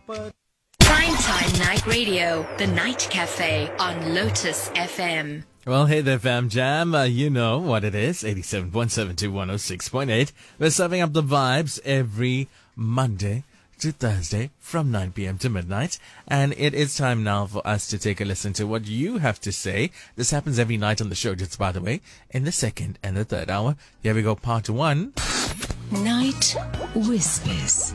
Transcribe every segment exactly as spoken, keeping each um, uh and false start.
Primetime Night Radio, The Night Cafe on Lotus F M. Well, hey there, fam jam. Uh, you know what it is. eighty-seven point seven to one oh six point eight. We're serving up the vibes every Monday to Thursday from nine p.m. to midnight. And it is time now for us to take a listen to what you have to say. This happens every night on the show, just by the way, in the second and the third hour. Here we go, part one. Night Whispers.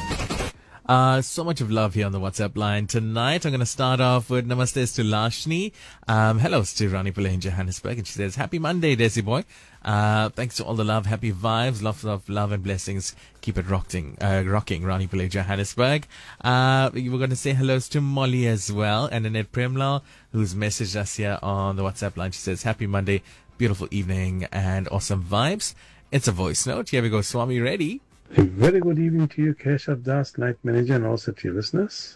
Uh, so much of love here on the WhatsApp line. Tonight, I'm going to start off with Namaste to Lashni. Um, hello to Rani Pillai in Johannesburg. And she says, Happy Monday, Desi boy. Uh, thanks to all the love, happy vibes, lots of love and blessings. Keep it rocking, uh, rocking, Rani Pillai, Johannesburg. Uh, we were going to say hellos to Molly as well. And Annette Premlal, who's messaged us here on the WhatsApp line. She says, Happy Monday, beautiful evening and awesome vibes. It's a voice note. Here we go, Swami, ready? A very good evening to you, Keshav Das, night manager, and also to your listeners.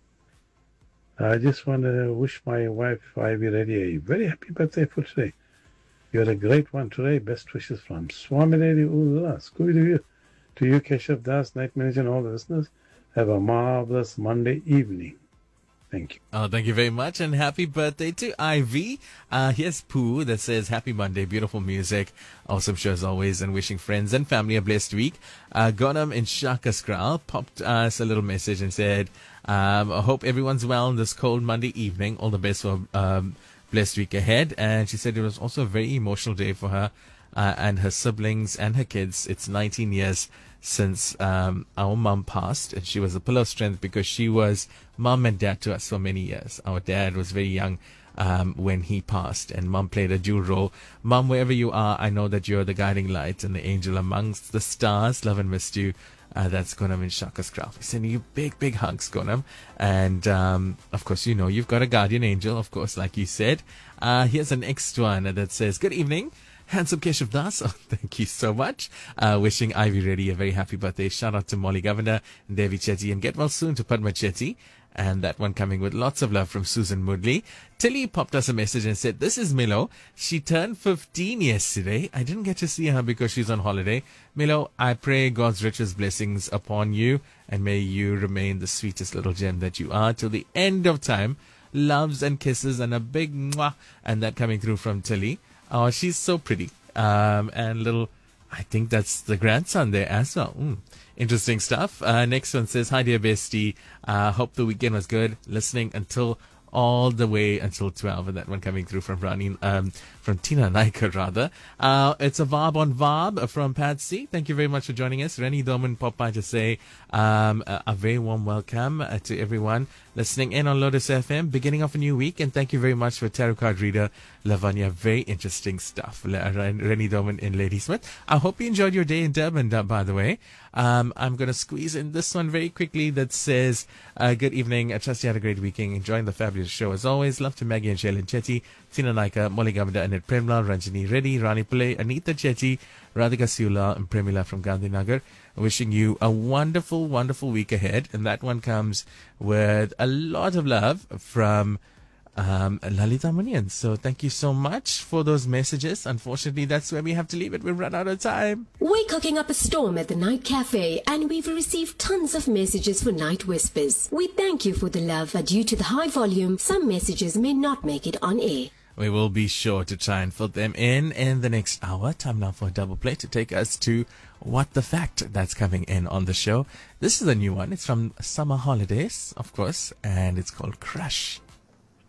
I just want to wish my wife, Ivy Reddy, a very happy birthday for today. You're a great one today. Best wishes from Swami Reddy Ulala. Scooby to you, to you, Keshav Das, night manager, and all the listeners. Have a marvelous Monday evening. Thank you. Oh, thank you very much, and happy birthday to Ivy. Uh, here's Pooh that says, Happy Monday, beautiful music, awesome show as always, and wishing friends and family a blessed week. Uh, Gonam in Shakaskral popped us a little message and said, um, I hope everyone's well on this cold Monday evening. All the best for um, blessed week ahead. And she said it was also a very emotional day for her uh, and her siblings and her kids. It's nineteen years since um, our mum passed, and she was a pillar of strength because she was mum and dad to us for many years. Our dad was very young um, when he passed, and mum played a dual role. Mum, wherever you are, I know that you're the guiding light and the angel amongst the stars. Love and missed you. Uh, that's Gonam in Shakaskral. We send you big, big hugs, Gonam. And, um, of course, you know, you've got a guardian angel, of course, like you said. Uh, here's the next one that says, Good evening. Handsome Keshav Das. Oh, thank you so much. Uh, wishing Ivy Reddy a very happy birthday. Shout out to Molly Governor and Devi Chetty, and get well soon to Padma Chetty. And that one coming with lots of love from Susan Moodley. Tilly popped us a message and said, This is Milo. She turned fifteen yesterday. I didn't get to see her because she's on holiday. Milo, I pray God's richest blessings upon you, and may you remain the sweetest little gem that you are till the end of time. Loves and kisses and a big mwah. And that coming through from Tilly. Oh, she's so pretty. Um, and little, I think that's the grandson there as well. Mm, interesting stuff. Uh, next one says, Hi dear bestie. Uh, hope the weekend was good. Listening until all the way until twelve. And that one coming through from Rani, um, from Tina Naika rather. Uh, it's a Vab on Vab from Patsy. Thank you very much for joining us. Rennie Doman popped by to say, um, a, a very warm welcome uh, to everyone listening in on Lotus F M, beginning of a new week. And thank you very much for tarot card reader Lavanya. Very interesting stuff. Rennie Doman in Ladysmith. I hope you enjoyed your day in Durban, uh, by the way. Um, I'm going to squeeze in this one very quickly that says, uh, good evening. I trust you had a great weekend. Enjoying the fabulous show as always. Love to Maggie and Shailin Chetty, Tina Naika, Molly Governor, Annette Premlal, Ranjini Reddy, Rani Pillai, Anita Chetty, Radhika Siula, and Premila from Gandhinagar. Wishing you a wonderful, wonderful week ahead. And that one comes with a lot of love from um, Lalita Munian. So thank you so much for those messages. Unfortunately, that's where we have to leave it. We've run out of time. We're cooking up a storm at the Night Cafe, and we've received tons of messages for Night Whispers. We thank you for the love, but due to the high volume, some messages may not make it on air. We will be sure to try and fill them in in the next hour. Time now for a double play to take us to What the Fact that's coming in on the show. This is a new one. It's from Summer Holidays, of course, and it's called Crush.